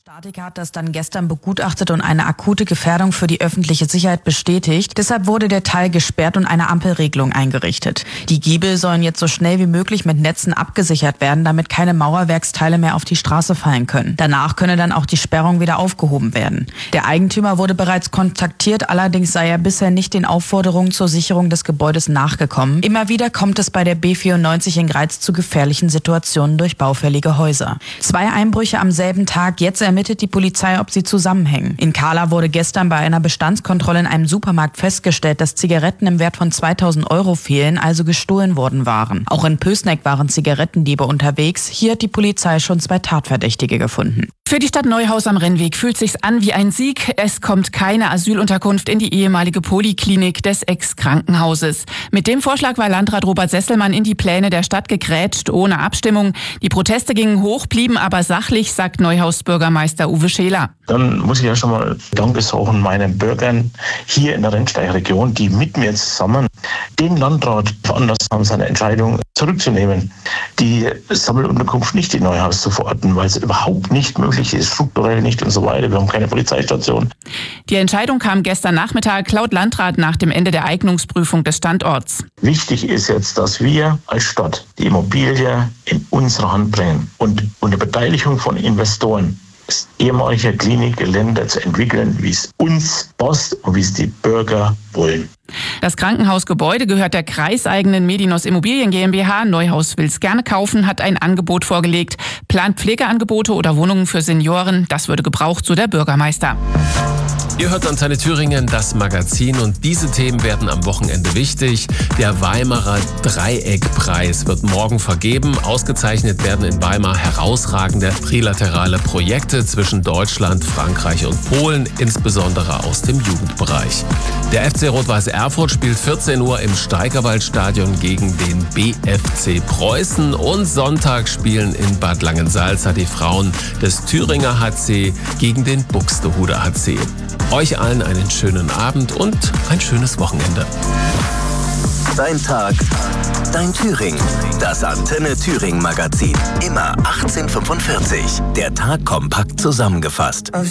Statiker hat das dann gestern begutachtet und eine akute Gefährdung für die öffentliche Sicherheit bestätigt. Deshalb wurde der Teil gesperrt und eine Ampelregelung eingerichtet. Die Giebel sollen jetzt so schnell wie möglich mit Netzen abgesichert werden, damit keine Mauerwerksteile mehr auf die Straße fallen können. Danach könne dann auch die Sperrung wieder aufgehoben werden. Der Eigentümer wurde bereits kontaktiert, allerdings sei er bisher nicht den Aufforderungen zur Sicherung des Gebäudes nachgekommen. Immer wieder kommt es bei der B94 in Greiz zu gefährlichen Situationen durch baufällige Häuser. 2 Einbrüche am selben Tag, jetzt ermittelt die Polizei, ob sie zusammenhängen. In Kahla wurde gestern bei einer Bestandskontrolle in einem Supermarkt festgestellt, dass Zigaretten im Wert von 2.000 Euro fehlen, also gestohlen worden waren. Auch in Pößneck waren Zigarettendiebe unterwegs. Hier hat die Polizei schon 2 Tatverdächtige gefunden. Für die Stadt Neuhaus am Rennweg fühlt sich's an wie ein Sieg. Es kommt keine Asylunterkunft in die ehemalige Poliklinik des Ex-Krankenhauses. Mit dem Vorschlag war Landrat Robert Sesselmann in die Pläne der Stadt gegrätscht, ohne Abstimmung. Die Proteste gingen hoch, blieben aber sachlich, sagt Neuhaus Bürgermeister Uwe Scheler. Dann muss ich ja schon mal Danke sagen meinen Bürgern hier in der Rennsteigregion, die mit mir zusammen den Landrat veranlasst haben, seine Entscheidung zurückzunehmen, die Sammelunterkunft nicht in Neuhaus zu verorten, weil es überhaupt nicht möglich ist, strukturell nicht und so weiter. Wir haben keine Polizeistation. Die Entscheidung kam gestern Nachmittag laut Landrat nach dem Ende der Eignungsprüfung des Standorts. Wichtig ist jetzt, dass wir als Stadt die Immobilie in unsere Hand bringen und unter Beteiligung von Investoren das ehemalige Klinikgelände zu entwickeln, wie es uns passt und wie es die Bürger wollen. Das Krankenhausgebäude gehört der kreiseigenen Medinos Immobilien GmbH. Neuhaus will es gerne kaufen, hat ein Angebot vorgelegt. Plant Pflegeangebote oder Wohnungen für Senioren. Das würde gebraucht, so der Bürgermeister. Ihr hört Antenne Thüringen, das Magazin, und diese Themen werden am Wochenende wichtig. Der Weimarer Dreieckpreis wird morgen vergeben. Ausgezeichnet werden in Weimar herausragende trilaterale Projekte zwischen Deutschland, Frankreich und Polen, insbesondere aus dem Jugendbereich. Der FC Rot-Weiß Erfurt spielt 14 Uhr im Steigerwaldstadion gegen den BFC Preußen, und Sonntag spielen in Bad Langensalza die Frauen des Thüringer HC gegen den Buxtehuder HC. Euch allen einen schönen Abend und ein schönes Wochenende. Dein Tag, dein Thüringen. Das Antenne Thüringen Magazin. Immer 18:45. Der Tag kompakt zusammengefasst.